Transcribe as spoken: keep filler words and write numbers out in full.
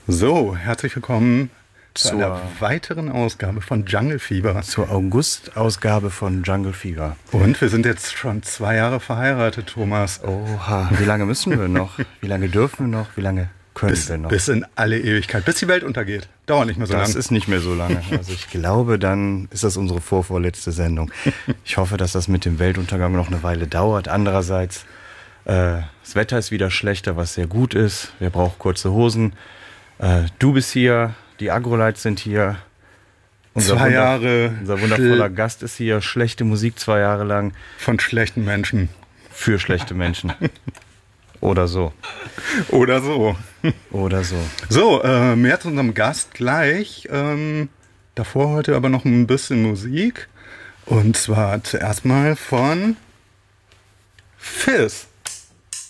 So, herzlich willkommen zu Zur, einer weiteren Ausgabe von Jungle Fever. zur August-Ausgabe von Jungle Fever. Und wir sind jetzt schon zwei Jahre verheiratet, Thomas. Oha, wie lange müssen wir noch? Wie lange dürfen wir noch? Wie lange können Bis, wir noch? bis in alle Ewigkeit, bis die Welt untergeht. Dauert nicht mehr so das lange. ist nicht mehr so lange. Also ich glaube, dann ist das unsere vorvorletzte Sendung. Ich hoffe, dass das mit dem Weltuntergang noch eine Weile dauert. Andererseits, äh, das Wetter ist wieder schlechter, was sehr gut ist. Wir brauchen kurze Hosen. Äh, du bist hier, die Agrolights sind hier. Unser Zwei Wunder- Jahre Unser wundervoller schl- Gast ist hier. Schlechte Musik zwei Jahre lang von schlechten Menschen. für schlechte Menschen. Oder so. Oder so. Oder so. So, äh, mehr zu unserem Gast gleich. Ähm, davor heute aber noch ein bisschen Musik. Und zwar zuerst mal von Fizz.